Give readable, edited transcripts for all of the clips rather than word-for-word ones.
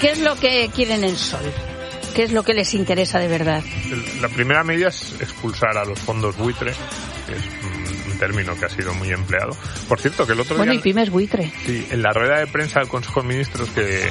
qué es lo que quieren en Sol? ¿Qué es lo que les interesa de verdad? La primera medida es expulsar a los fondos buitre, que es un término que ha sido muy empleado. Por cierto, que el otro día... Bueno, y pymes buitre. Sí, en la rueda de prensa del Consejo de Ministros que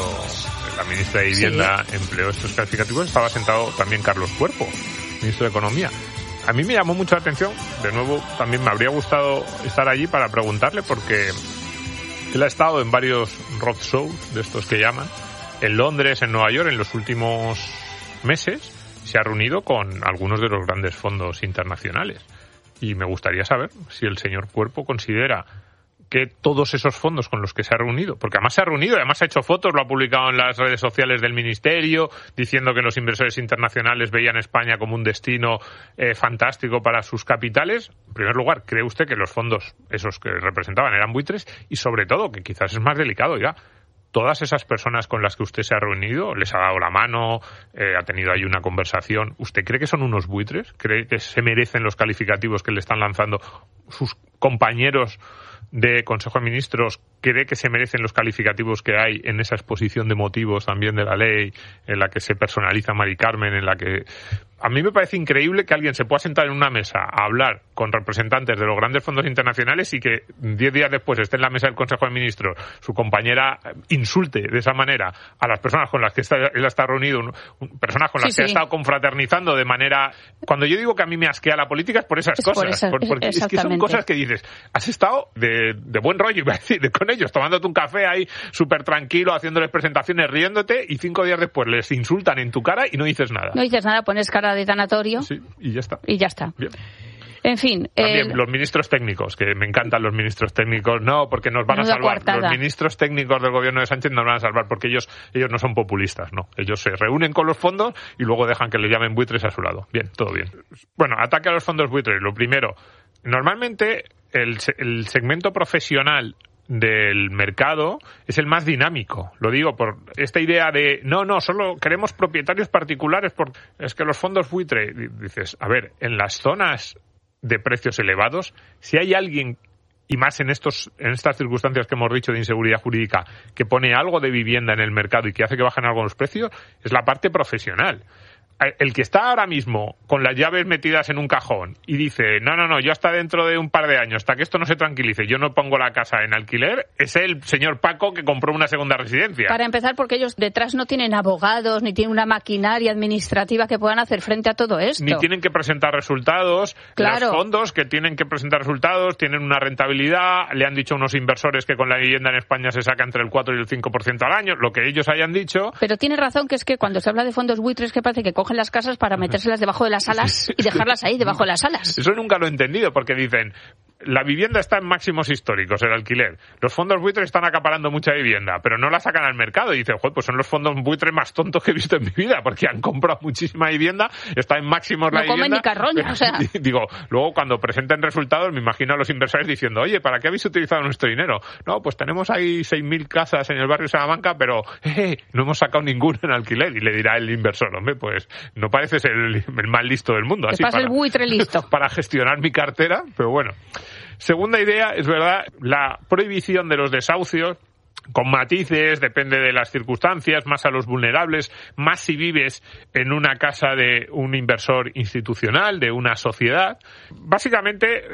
la ministra de Vivienda empleó estos calificativos, estaba sentado también Carlos Cuerpo, ministro de Economía. A mí me llamó mucho la atención, de nuevo también me habría gustado estar allí para preguntarle, porque él ha estado en varios roadshows de estos que llaman, en Londres, en Nueva York, en los últimos meses, se ha reunido con algunos de los grandes fondos internacionales. Y me gustaría saber si el señor Cuerpo considera que todos esos fondos con los que se ha reunido, porque además se ha reunido, además ha hecho fotos, lo ha publicado en las redes sociales del Ministerio, diciendo que los inversores internacionales veían España como un destino fantástico para sus capitales. En primer lugar, ¿cree usted que los fondos, esos que representaban, eran buitres? Y sobre todo, que quizás es más delicado ya, todas esas personas con las que usted se ha reunido, les ha dado la mano, ha tenido ahí una conversación, ¿usted cree que son unos buitres? ¿Cree que se merecen los calificativos que le están lanzando sus compañeros de Consejo de Ministros? ¿Cree que se merecen los calificativos que hay en esa exposición de motivos también de la ley, en la que se personaliza Mari Carmen, en la que... A mí me parece increíble que alguien se pueda sentar en una mesa a hablar con representantes de los grandes fondos internacionales y que 10 días después esté en la mesa del Consejo de Ministros su compañera insulte de esa manera a las personas con las que él está reunido, personas con las que ha estado confraternizando de manera... Cuando yo digo que a mí me asquea la política es por esas cosas, porque es que son cosas que dices, has estado de buen rollo, iba a decir, con ellos, tomándote un café ahí súper tranquilo, haciéndoles presentaciones, riéndote, y 5 días después les insultan en tu cara y no dices nada. No dices nada, pones cara de tanatorio. Sí, y ya está. Y ya está. Bien. En fin. También los ministros técnicos, que me encantan los ministros técnicos, no, porque nos van a salvar. Los ministros técnicos del gobierno de Sánchez nos van a salvar porque ellos no son populistas, no. Ellos se reúnen con los fondos y luego dejan que les llamen buitres a su lado. Bien, todo bien. Bueno, ataque a los fondos buitres. Lo primero, normalmente el segmento profesional del mercado es el más dinámico. Lo digo por esta idea de no, solo queremos propietarios particulares porque es que los fondos buitre, dices, a ver, en las zonas de precios elevados, si hay alguien, y más en estas circunstancias que hemos dicho de inseguridad jurídica, que pone algo de vivienda en el mercado y que hace que bajen algo los precios, es la parte profesional. El que está ahora mismo con las llaves metidas en un cajón y dice, no, yo hasta dentro de un par de años, hasta que esto no se tranquilice, yo no pongo la casa en alquiler, es el señor Paco que compró una segunda residencia. Para empezar, porque ellos detrás no tienen abogados, ni tienen una maquinaria administrativa que puedan hacer frente a todo esto. Ni tienen que presentar resultados. Claro. Los fondos que tienen que presentar resultados tienen una rentabilidad, le han dicho a unos inversores que con la vivienda en España se saca entre el 4 y el 5% al año, lo que ellos hayan dicho. Pero tiene razón, que es que cuando se habla de fondos buitres, que parece que cogen las casas para metérselas debajo de las alas y dejarlas ahí, debajo de las alas. Eso nunca lo he entendido, porque dicen, la vivienda está en máximos históricos, el alquiler. Los fondos buitres están acaparando mucha vivienda, pero no la sacan al mercado. Y dicen, joder, pues son los fondos buitres más tontos que he visto en mi vida, porque han comprado muchísima vivienda, está en máximos la vivienda. No comen ni carroña, o sea. Digo, luego cuando presenten resultados, me imagino a los inversores diciendo, oye, ¿para qué habéis utilizado nuestro dinero? No, pues tenemos ahí 6.000 casas en el barrio Salamanca, pero no hemos sacado ninguna en alquiler. Y le dirá el inversor, hombre, pues no pareces el más listo del mundo. Que pasa el buitre listo. Para gestionar mi cartera, pero bueno. Segunda idea, es verdad, la prohibición de los desahucios, con matices, depende de las circunstancias, más a los vulnerables, más si vives en una casa de un inversor institucional, de una sociedad. Básicamente,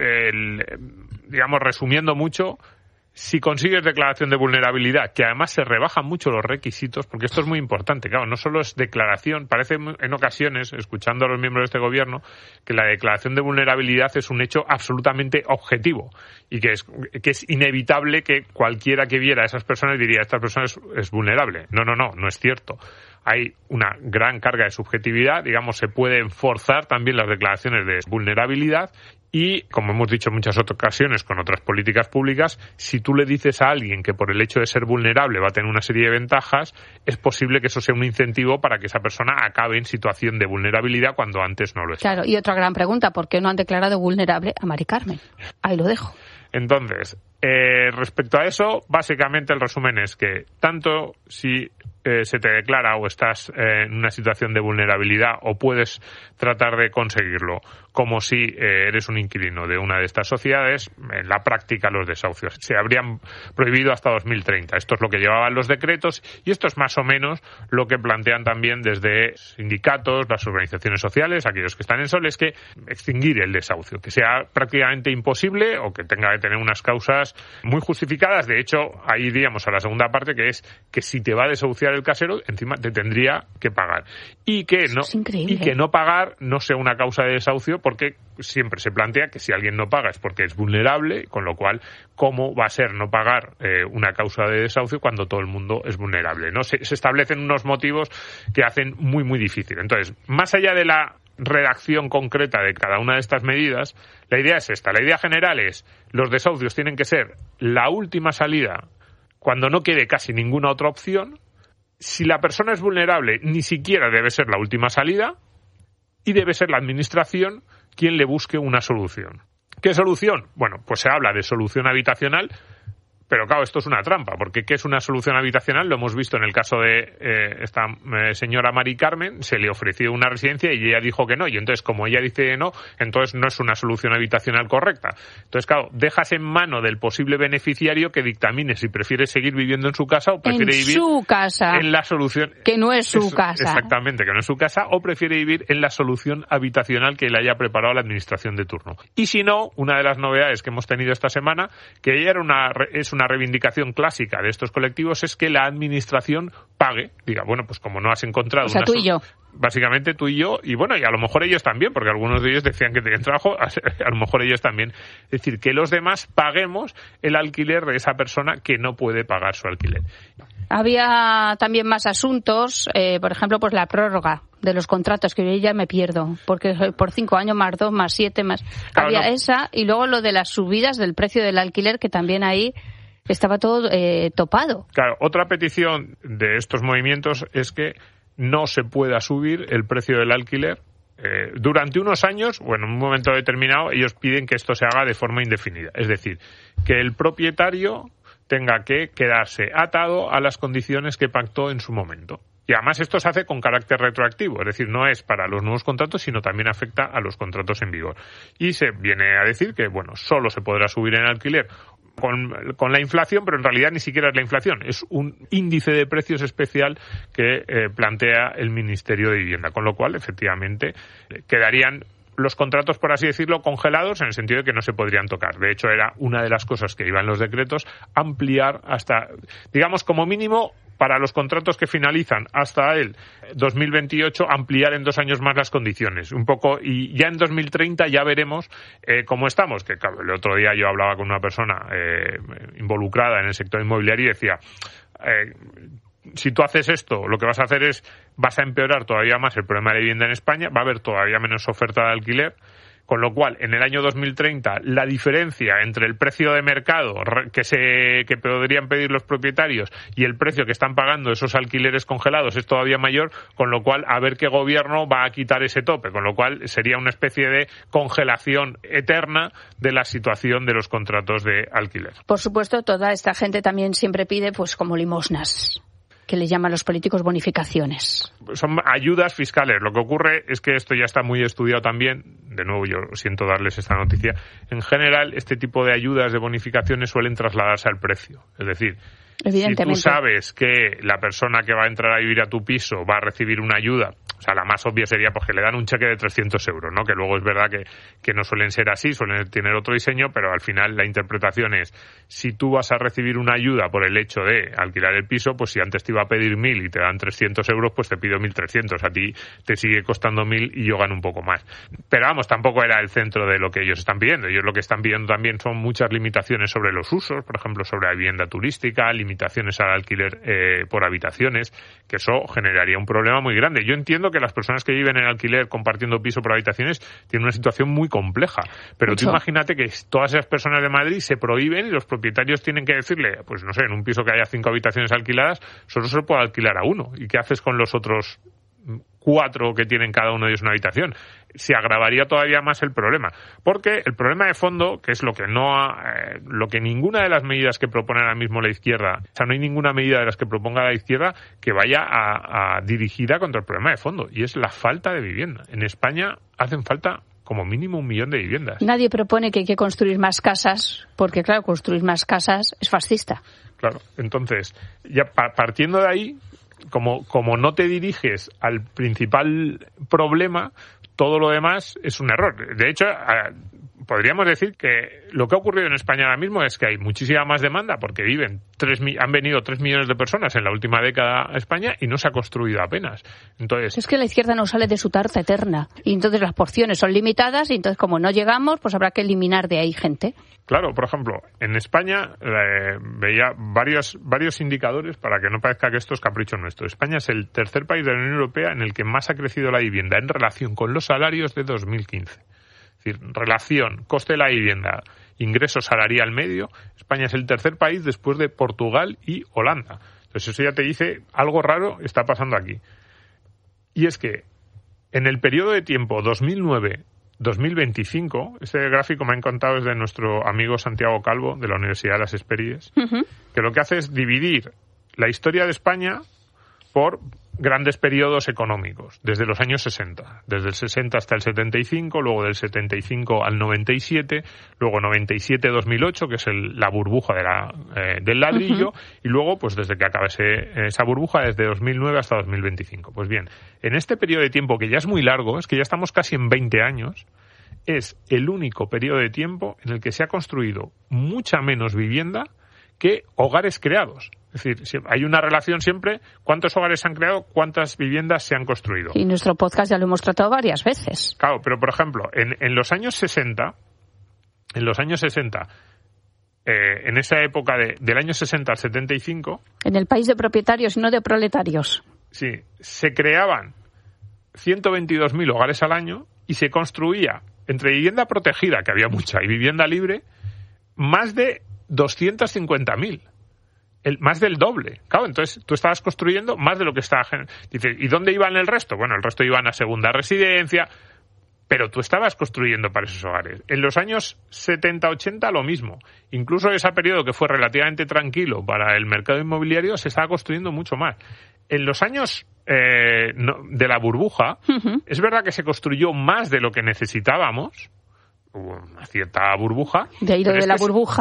digamos, resumiendo mucho, si consigues declaración de vulnerabilidad, que además se rebajan mucho los requisitos, porque esto es muy importante, claro, no solo es declaración, parece en ocasiones, escuchando a los miembros de este gobierno, que la declaración de vulnerabilidad es un hecho absolutamente objetivo y que es inevitable que cualquiera que viera a esas personas diría, esta persona es vulnerable. No es cierto. Hay una gran carga de subjetividad, digamos, se pueden forzar también las declaraciones de vulnerabilidad. Y, como hemos dicho en muchas otras ocasiones con otras políticas públicas, si tú le dices a alguien que por el hecho de ser vulnerable va a tener una serie de ventajas, es posible que eso sea un incentivo para que esa persona acabe en situación de vulnerabilidad cuando antes no lo estaba. Claro, y otra gran pregunta, ¿por qué no han declarado vulnerable a Mari Carmen? Ahí lo dejo. Entonces, Respecto a eso, básicamente el resumen es que tanto si se te declara o estás en una situación de vulnerabilidad o puedes tratar de conseguirlo, como si eres un inquilino de una de estas sociedades, en la práctica los desahucios se habrían prohibido hasta 2030. Esto es lo que llevaban los decretos y esto es más o menos lo que plantean también desde sindicatos, las organizaciones sociales, aquellos que están en SOL, es que extinguir el desahucio, que sea prácticamente imposible o que tenga que tener unas causas muy justificadas. De hecho, ahí iríamos a la segunda parte, que es que si te va a desahuciar el casero, encima te tendría que pagar. Y que no pagar no sea una causa de desahucio, porque siempre se plantea que si alguien no paga es porque es vulnerable, con lo cual, ¿cómo va a ser no pagar una causa de desahucio cuando todo el mundo es vulnerable? ¿No? Se establecen unos motivos que hacen muy, muy difícil. Entonces, más allá de la redacción concreta de cada una de estas medidas, la idea es esta. La idea general es: los desahucios tienen que ser la última salida cuando no quede casi ninguna otra opción. Si la persona es vulnerable, ni siquiera debe ser la última salida y debe ser la administración quien le busque una solución. ¿Qué solución? Bueno, pues se habla de solución habitacional, pero claro, esto es una trampa, porque ¿qué es una solución habitacional? Lo hemos visto en el caso de esta señora Mari Carmen. Se le ofreció una residencia y ella dijo que no, y entonces como ella dice no, entonces no es una solución habitacional correcta. Entonces claro, dejas en mano del posible beneficiario que dictamine si prefiere seguir viviendo en su casa o prefiere vivir su casa, en la solución que no es su casa. Exactamente, que no es su casa, o prefiere vivir en la solución habitacional que le haya preparado la administración de turno. Y si no, una de las novedades que hemos tenido esta semana, que ya es una reivindicación clásica de estos colectivos, es que la administración pague, diga, bueno, pues como no has encontrado... O sea, tú y yo. Básicamente tú y yo, y bueno, y a lo mejor ellos también, porque algunos de ellos decían que tenían trabajo, a lo mejor ellos también. Es decir, que los demás paguemos el alquiler de esa persona que no puede pagar su alquiler. Había también más asuntos, por ejemplo, pues la prórroga de los contratos, que yo ya me pierdo, porque por 5 años más 2 más 7 más... Claro, había no. Esa, y luego lo de las subidas del precio del alquiler, que también ahí estaba todo topado. Claro, otra petición de estos movimientos es que no se pueda subir el precio del alquiler durante unos años, o en un momento determinado. Ellos piden que esto se haga de forma indefinida. Es decir, que el propietario tenga que quedarse atado a las condiciones que pactó en su momento. Y además esto se hace con carácter retroactivo, es decir, no es para los nuevos contratos, sino también afecta a los contratos en vigor. Y se viene a decir que, bueno, solo se podrá subir en alquiler con la inflación, pero en realidad ni siquiera es la inflación, es un índice de precios especial que plantea el Ministerio de Vivienda, con lo cual, efectivamente, quedarían los contratos, por así decirlo, congelados, en el sentido de que no se podrían tocar. De hecho, era una de las cosas que iba en los decretos, ampliar hasta, digamos, como mínimo, para los contratos que finalizan hasta el 2028, ampliar en 2 años más las condiciones. Un poco, y ya en 2030 ya veremos cómo estamos. Que claro, el otro día yo hablaba con una persona involucrada en el sector inmobiliario y decía... si tú haces esto, lo que vas a hacer es, vas a empeorar todavía más el problema de vivienda en España, va a haber todavía menos oferta de alquiler, con lo cual, en el año 2030, la diferencia entre el precio de mercado que podrían pedir los propietarios y el precio que están pagando esos alquileres congelados es todavía mayor, con lo cual, a ver qué gobierno va a quitar ese tope, con lo cual sería una especie de congelación eterna de la situación de los contratos de alquiler. Por supuesto, toda esta gente también siempre pide, pues, como limosnas, que le llaman los políticos bonificaciones. Son ayudas fiscales. Lo que ocurre es que esto ya está muy estudiado también. De nuevo, yo siento darles esta noticia. En general, este tipo de ayudas de bonificaciones suelen trasladarse al precio. Es decir, si tú sabes que la persona que va a entrar a vivir a tu piso va a recibir una ayuda, o sea, la más obvia sería porque le dan un cheque de 300 euros, ¿no? Que luego es verdad que no suelen ser así, suelen tener otro diseño, pero al final la interpretación es, si tú vas a recibir una ayuda por el hecho de alquilar el piso, pues si antes te iba a pedir 1.000 y te dan 300 euros, pues te pido 1.300. A ti te sigue costando 1.000 y yo gano un poco más. Pero vamos, tampoco era el centro de lo que ellos están pidiendo. Ellos lo que están pidiendo también son muchas limitaciones sobre los usos, por ejemplo, sobre la vivienda turística, limitaciones al alquiler por habitaciones, que eso generaría un problema muy grande. Yo entiendo que las personas que viven en alquiler compartiendo piso por habitaciones tienen una situación muy compleja, pero tú imagínate que todas esas personas de Madrid se prohíben y los propietarios tienen que decirle, pues no sé, en un piso que haya 5 habitaciones alquiladas, solo se puede alquilar a 1. ¿Y qué haces con los otros 4 que tienen cada uno de ellos una habitación. Se agravaría todavía más el problema. Porque el problema de fondo, que es lo que ninguna de las medidas que propone ahora mismo la izquierda, o sea, no hay ninguna medida de las que proponga la izquierda que vaya a dirigida contra el problema de fondo, y es la falta de vivienda. En España hacen falta como mínimo 1 millón de viviendas. Nadie propone que hay que construir más casas, porque claro, construir más casas es fascista. Claro, entonces, ya partiendo de ahí, como no te diriges al principal problema, todo lo demás es un error. De hecho, podríamos decir que lo que ha ocurrido en España ahora mismo es que hay muchísima más demanda porque han venido 3 millones de personas en la última década a España y no se ha construido apenas. Entonces, es que la izquierda no sale de su tarta eterna y entonces las porciones son limitadas y entonces como no llegamos, pues habrá que eliminar de ahí gente. Claro, por ejemplo, en España veía varios indicadores para que no parezca que esto es capricho nuestro. España es el tercer país de la Unión Europea en el que más ha crecido la vivienda en relación con los salarios de 2015. Es decir, relación coste de la vivienda, ingreso salarial medio, España es el tercer país después de Portugal y Holanda. Entonces eso ya te dice algo raro está pasando aquí. Y es que en el periodo de tiempo 2009-2025, este gráfico me han contado es de nuestro amigo Santiago Calvo de la Universidad de las Espérides, que lo que hace es dividir la historia de España por grandes periodos económicos, desde los años 60, desde el 60 hasta el 75, luego del 75 al 97, luego 97-2008, que es la burbuja del ladrillo, y luego, pues desde que acaba esa burbuja, desde 2009 hasta 2025. Pues bien, en este periodo de tiempo, que ya es muy largo, es que ya estamos casi en 20 años, es el único periodo de tiempo en el que se ha construido mucha menos vivienda que hogares creados. Es decir, hay una relación siempre, cuántos hogares se han creado, cuántas viviendas se han construido. Y nuestro podcast ya lo hemos tratado varias veces. Claro, pero por ejemplo, en los años 60, en esa época del año 60 al 75... En el país de propietarios y no de proletarios. Sí, se creaban 122.000 hogares al año y se construía, entre vivienda protegida, que había mucha, y vivienda libre, más de 250.000. Más del doble. Claro, entonces tú estabas construyendo más de lo que estaba... Dices, ¿y dónde iban el resto? Bueno, el resto iban a segunda residencia, pero tú estabas construyendo para esos hogares. En los años 70-80 lo mismo. Incluso ese periodo que fue relativamente tranquilo para el mercado inmobiliario se estaba construyendo mucho más. En los años de la burbuja, es verdad que se construyó más de lo que necesitábamos. Hubo una cierta burbuja. De ahí lo de la burbuja.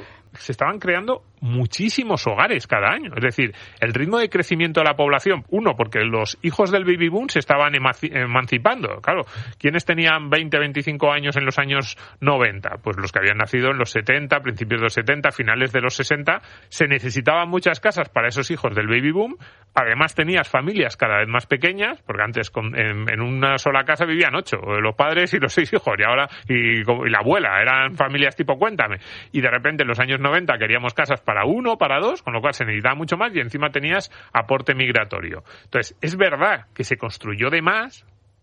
Se estaban creando muchísimos hogares cada año. Es decir, el ritmo de crecimiento de la población, porque los hijos del baby boom se estaban emancipando. Claro, ¿quiénes tenían 20, 25 años en los años 90? Pues los que habían nacido en los 70, principios de los 70, finales de los 60. Se necesitaban muchas casas para esos hijos del baby boom. Además tenías familias cada vez más pequeñas, porque antes en una sola casa vivían 8, los padres y los 6 hijos, y ahora y la abuela, eran familias tipo Cuéntame. Y de repente en los años 90 queríamos casas para 1, para 2, con lo cual se necesitaba mucho más y encima tenías aporte migratorio. Entonces, es verdad que se construyó de más,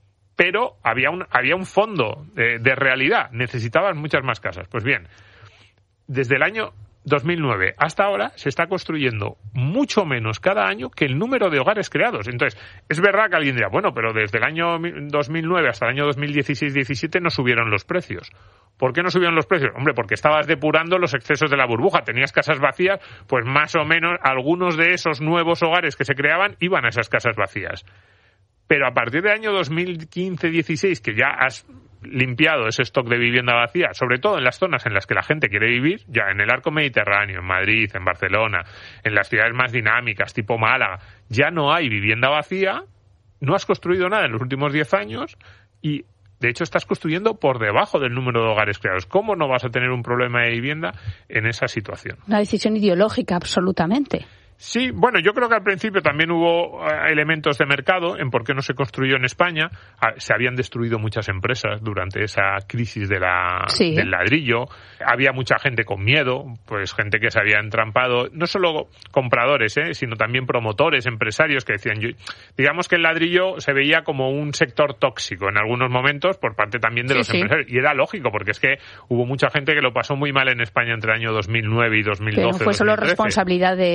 pero había un fondo de realidad. Necesitaban muchas más casas. Pues bien, desde el año 2009 hasta ahora se está construyendo mucho menos cada año que el número de hogares creados. Entonces, es verdad que alguien dirá, bueno, pero desde el año 2009 hasta el año 2016-17 no subieron los precios. ¿Por qué no subieron los precios? Hombre, porque estabas depurando los excesos de la burbuja. Tenías casas vacías, pues más o menos algunos de esos nuevos hogares que se creaban iban a esas casas vacías. Pero a partir del año 2015-16, que ya has limpiado ese stock de vivienda vacía, sobre todo en las zonas en las que la gente quiere vivir, ya en el arco mediterráneo, en Madrid, en Barcelona, en las ciudades más dinámicas, tipo Málaga, ya no hay vivienda vacía, no has construido nada en los últimos 10 años y de hecho estás construyendo por debajo del número de hogares creados. ¿Cómo no vas a tener un problema de vivienda en esa situación? Una decisión ideológica, absolutamente. Sí, bueno, yo creo que al principio también hubo elementos de mercado en por qué no se construyó en España. Se habían destruido muchas empresas durante esa crisis del ladrillo. Había mucha gente con miedo, pues gente que se había entrampado, no solo compradores, sino también promotores, empresarios que decían, digamos que el ladrillo se veía como un sector tóxico en algunos momentos por parte también de los empresarios. Y era lógico, porque es que hubo mucha gente que lo pasó muy mal en España entre el año 2009 y 2012. Pero no fue solo responsabilidad del sector.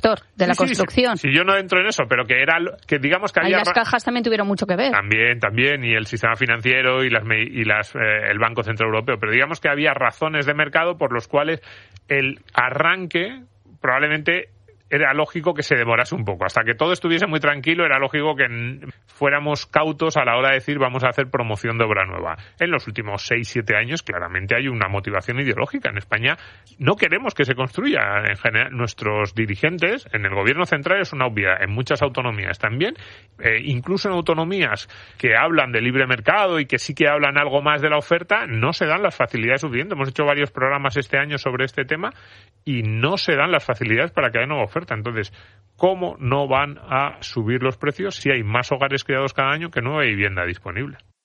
sector de la construcción. Sí, yo no entro en eso, pero que digamos que había... Ahí las cajas también tuvieron mucho que ver. También, y el sistema financiero y el Banco Central Europeo, pero digamos que había razones de mercado por los cuales el arranque probablemente era lógico que se demorase un poco. Hasta que todo estuviese muy tranquilo, era lógico que fuéramos cautos a la hora de decir vamos a hacer promoción de obra nueva. En los últimos 6-7 años, claramente hay una motivación ideológica. En España no queremos que se construya. En general, nuestros dirigentes, en el gobierno central es una obviedad, en muchas autonomías también, incluso en autonomías que hablan de libre mercado y que sí que hablan algo más de la oferta, no se dan las facilidades suficientes. Hemos hecho varios programas este año sobre este tema y no se dan las facilidades para que haya nueva oferta. Entonces, ¿cómo no van a subir los precios si hay más hogares creados cada año que nueva vivienda disponible?